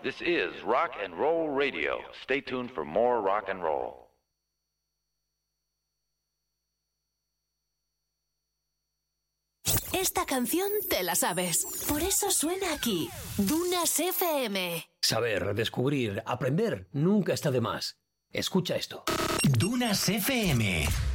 This is Rock and Roll Radio. Stay tuned for more rock and roll. Esta canción te la sabes. Por eso suena aquí. Dunas FM. Saber, descubrir, aprender, nunca está de más. Escucha esto. Dunas FM.